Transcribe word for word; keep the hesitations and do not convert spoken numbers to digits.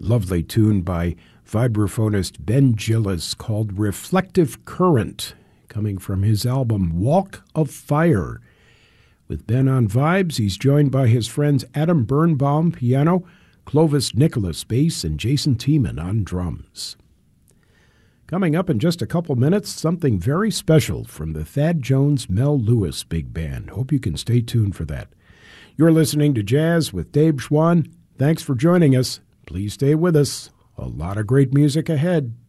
Lovely tune by vibraphonist Ben Gillis called Reflective Current, coming from his album Walk of Fire. With Ben on vibes, he's joined by his friends Adam Birnbaum, piano, Clovis Nicholas, bass, and Jason Tiemann on drums. Coming up in just a couple minutes, something very special from the Thad Jones Mel Lewis Big Band. Hope you can stay tuned for that. You're listening to Jazz with Dave Schwann. Thanks for joining us. Please stay with us. A lot of great music ahead.